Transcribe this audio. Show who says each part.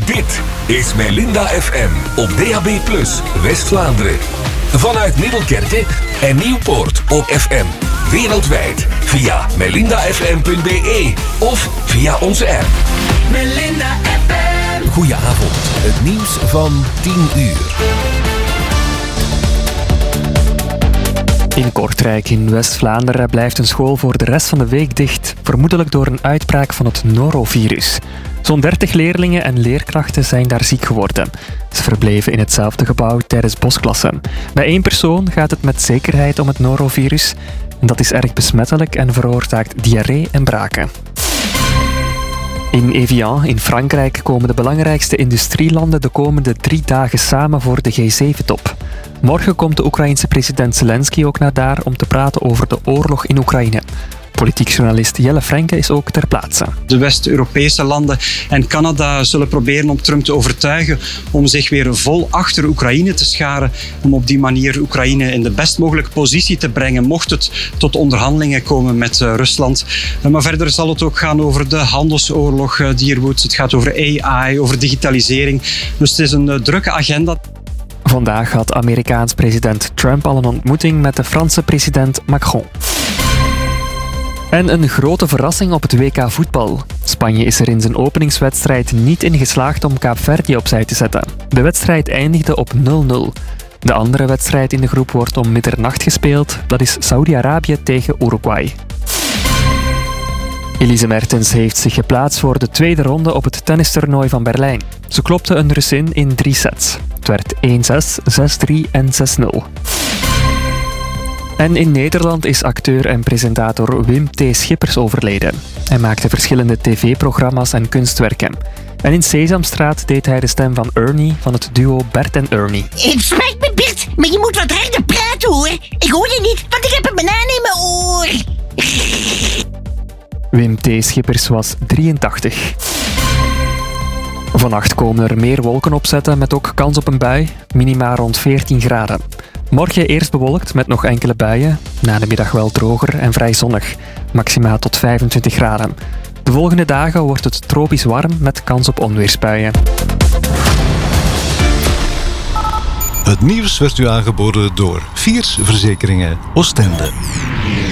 Speaker 1: Dit is Melinda FM op DAB+ West-Vlaanderen. Vanuit Middelkerke en Nieuwpoort op FM. Wereldwijd via melindafm.be of via onze app.
Speaker 2: Melinda FM.
Speaker 1: Goedenavond, het nieuws van 10 uur.
Speaker 3: In Kortrijk in West-Vlaanderen blijft een school voor de rest van de week dicht, vermoedelijk door een uitbraak van het norovirus. Zo'n 30 leerlingen en leerkrachten zijn daar ziek geworden. Ze verbleven in hetzelfde gebouw tijdens bosklassen. Bij 1 persoon gaat het met zekerheid om het norovirus. En dat is erg besmettelijk en veroorzaakt diarree en braken. In Evian in Frankrijk komen de belangrijkste industrielanden de komende 3 dagen samen voor de G7-top. Morgen komt de Oekraïense president Zelensky ook naar daar om te praten over de oorlog in Oekraïne. Politiek journalist Jelle Frenke is ook ter plaatse.
Speaker 4: De West-Europese landen en Canada zullen proberen om Trump te overtuigen om zich weer vol achter Oekraïne te scharen, om op die manier Oekraïne in de best mogelijke positie te brengen, mocht het tot onderhandelingen komen met Rusland. Maar verder zal het ook gaan over de handelsoorlog die er woedt. Het gaat over AI, over digitalisering. Dus het is een drukke agenda.
Speaker 3: Vandaag had Amerikaans president Trump al een ontmoeting met de Franse president Macron. En een grote verrassing op het WK voetbal. Spanje is er in zijn openingswedstrijd niet in geslaagd om Kaapverdië opzij te zetten. De wedstrijd eindigde op 0-0. De andere wedstrijd in de groep wordt om middernacht gespeeld. Dat is Saudi-Arabië tegen Uruguay. Elise Mertens heeft zich geplaatst voor de tweede ronde op het tennistoernooi van Berlijn. Ze klopte een Russin in 3 sets. Het werd 1-6, 6-3 en 6-0. En in Nederland is acteur en presentator Wim T. Schippers overleden. Hij maakte verschillende tv-programma's en kunstwerken. En in Sesamstraat deed hij de stem van Ernie van het duo Bert en Ernie.
Speaker 5: Het spijt me, Bert, maar je moet wat harder praten, hoor. Ik hoor je niet, want ik heb een banaan in mijn oor.
Speaker 3: Wim T. Schippers was 83. Vannacht komen er meer wolken opzetten met ook kans op een bui, minima rond 14 graden. Morgen eerst bewolkt met nog enkele buien, na de middag wel droger en vrij zonnig, maxima tot 25 graden. De volgende dagen wordt het tropisch warm met kans op onweersbuien.
Speaker 6: Het nieuws werd u aangeboden door Viers Verzekeringen Oostende.